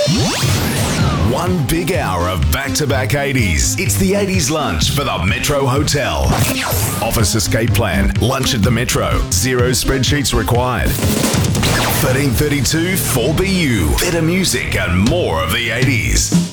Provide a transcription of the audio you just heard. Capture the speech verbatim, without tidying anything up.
One big hour of back-to-back eighties. It's the eighties lunch for the Metro Hotel. Office escape plan. Lunch at the Metro. Zero spreadsheets required. thirteen thirty-two four B U. Better music and more of the eighties.